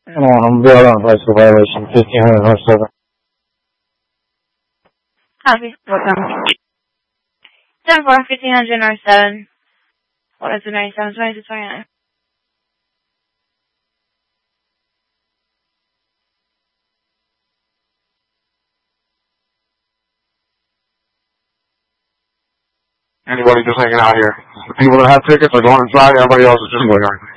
I'm built on bicycle violation 1500 North 7. Copy. Welcome. 10-4, 1500 North 7. What is the 97, 26, 29? Anybody just hanging out here? The people that have tickets are going inside, everybody else is just going out.